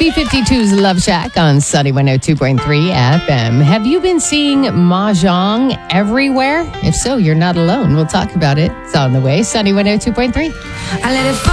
B-52's Love Shack on Sunny 102.3 FM. Have you been seeing Mahjong everywhere? If so, you're not alone. We'll talk about it. It's on the way. Sunny 102.3. I let it fall.